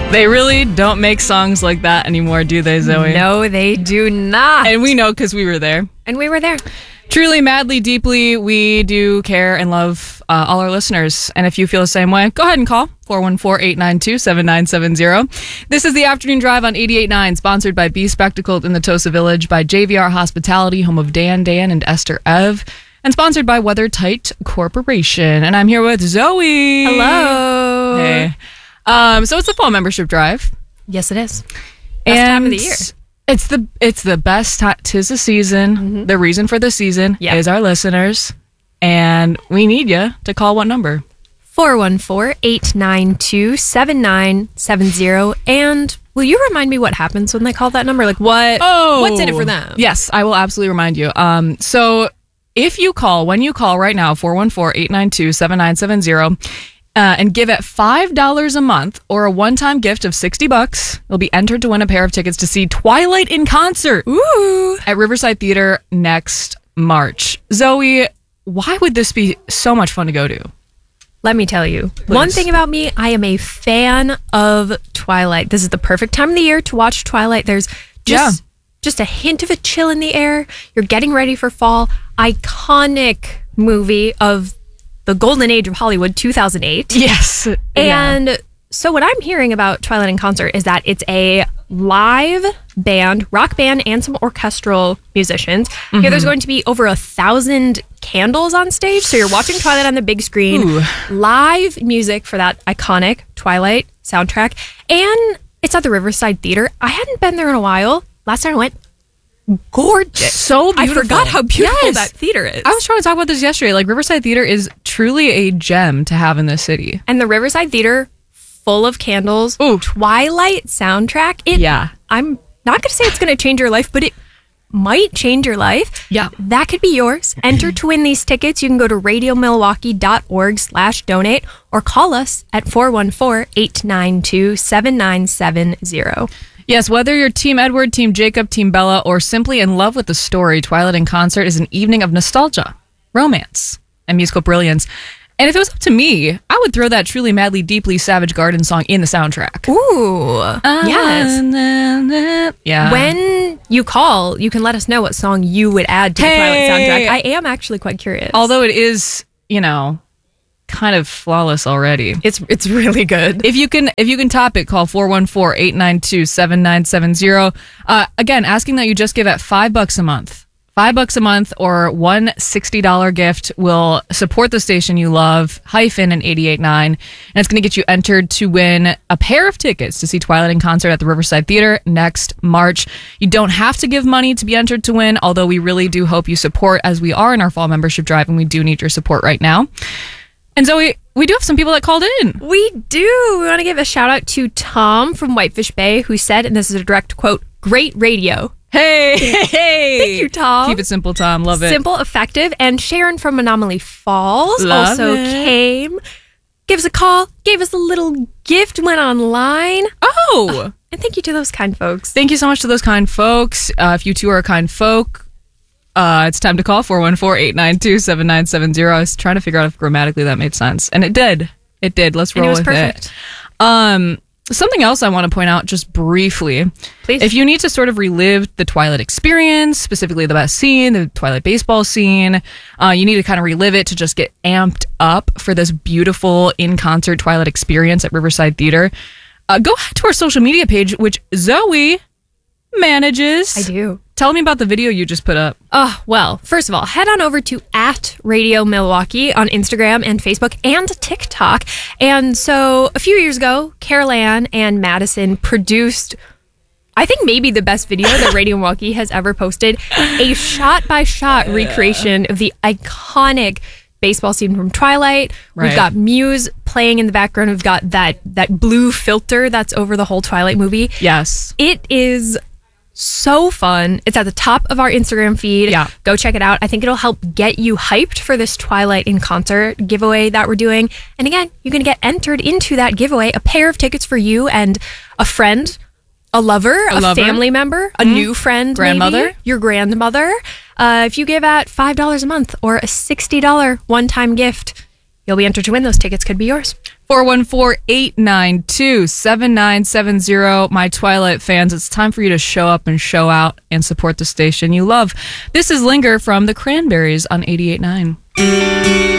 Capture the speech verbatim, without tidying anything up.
They really don't make songs like that anymore, do they, Zoe? No, they do not. And we know because we were there. And we were there. Truly, madly, deeply, we do care and love uh, all our listeners. And if you feel the same way, go ahead and call four one four, eight nine two, seven nine seven zero. This is the Afternoon Drive on eighty-eight point nine, sponsored by Be Spectacled in the Tosa Village, by J V R Hospitality, home of Dan, Dan, and Esther Ev, and sponsored by WeatherTight Corporation. And I'm here with Zoe. Hello. Hey. Um, so it's the fall membership drive. Yes, it is. Best and time of the year. It's the it's the best time. 'Tis the season. Mm-hmm. The reason for the season yep. is our listeners, and we need you to call what number? four one four, eight nine two, seven nine seven zero. And will you remind me what happens when they call that number? Like what? Oh, what's in it for them? Yes, I will absolutely remind you. Um, so if you call, when you call right now, four one four, eight nine two, seven nine seven zero. Uh, and give it five dollars a month or a one-time gift of sixty bucks. You'll be entered to win a pair of tickets to see Twilight in concert. Ooh. At Riverside Theater next March. Zoe, why would this be so much fun to go to? Let me tell you. Please. One thing about me, I am a fan of Twilight. This is the perfect time of the year to watch Twilight. There's just, yeah. just a hint of a chill in the air. You're getting ready for fall. Iconic movie of the golden age of Hollywood, two thousand eight. Yes. And yeah. so what I'm hearing about Twilight in concert is that it's a live band, rock band, and some orchestral musicians. Mm-hmm. Here there's going to be over a thousand candles on stage. So you're watching Twilight on the big screen. Ooh. Live music for that iconic Twilight soundtrack. And it's at the Riverside Theater. I hadn't been there in a while. Last time I went, gorgeous. So beautiful. I forgot how beautiful yes. that theater is. I was trying to talk about this yesterday. Like, Riverside Theater is truly a gem to have in this city. And the Riverside Theater, full of candles. Ooh. Twilight soundtrack. It, yeah. I'm not going to say it's going to change your life, but it might change your life. Yeah. That could be yours. Enter to win these tickets. You can go to radiomilwaukee.org slash donate or call us at four one four, eight nine two, seven nine seven zero. Yes, whether you're Team Edward, Team Jacob, Team Bella, or simply in love with the story, Twilight in Concert is an evening of nostalgia, romance, and musical brilliance. And if it was up to me, I would throw that Truly, Madly, Deeply Savage Garden song in the soundtrack. Ooh, uh, yes. Na, na, na. Yeah. When you call, you can let us know what song you would add to hey. the Twilight soundtrack. I am actually quite curious. Although it is, you know, kind of flawless already. It's it's really good. If you can if you can top it, call four one four, eight nine two, seven nine seven zero. Uh, again, asking that you just give it five bucks a month. Five bucks a month or one sixty dollars gift will support the station you love, hyphen and eighty-eight point nine. And it's going to get you entered to win a pair of tickets to see Twilight in concert at the Riverside Theater next March. You don't have to give money to be entered to win, although we really do hope you support as we are in our fall membership drive, and we do need your support right now. And Zoe, we do have some people that called in. We do. We want to give a shout out to Tom from Whitefish Bay, who said, and this is a direct quote, "Great radio." Hey, hey, hey. Thank you, Tom. Keep it simple, Tom. Love it. Simple, effective. And Sharon from Anomaly Falls Love also it. came, gave us a call, gave us a little gift, went online. Oh. Uh, and thank you to those kind folks. Thank you so much to those kind folks. Uh, if you two are a kind folk, uh, it's time to call four one four, eight nine two, seven nine seven zero. I was trying to figure out if grammatically that made sense. And it did. It did. Let's roll and it was with perfect. it. Um, something else I want to point out just briefly. Please. If you need to sort of relive the Twilight experience, specifically the best scene, the Twilight baseball scene, uh, you need to kind of relive it to just get amped up for this beautiful in-concert Twilight experience at Riverside Theater. Uh, go ahead to our social media page, which Zoe manages. I do. Tell me about the video you just put up. Oh, well, first of all, head on over to at Radio Milwaukee on Instagram and Facebook and TikTok. And so a few years ago, Carol Ann and Madison produced, I think maybe the best video that Radio Milwaukee has ever posted, a shot-by-shot recreation of the iconic baseball scene from Twilight. Right. We've got Muse playing in the background. We've got that that blue filter that's over the whole Twilight movie. Yes. It is so fun. It's at the top of our Instagram feed. Yeah. Go check it out. I think it'll help get you hyped for this Twilight in concert giveaway that we're doing. And again, you're going to get entered into that giveaway, a pair of tickets for you and a friend, a lover, a, a lover. family member, a mm-hmm. new friend, grandmother, maybe, your grandmother. Uh, if you give at five dollars a month or a sixty dollars one-time gift, you'll be entered to win. Those tickets could be yours. four one four, eight nine two, seven nine seven zero. My Twilight fans, it's time for you to show up and show out and support the station you love. This is Linger from the Cranberries on eighty-eight point nine.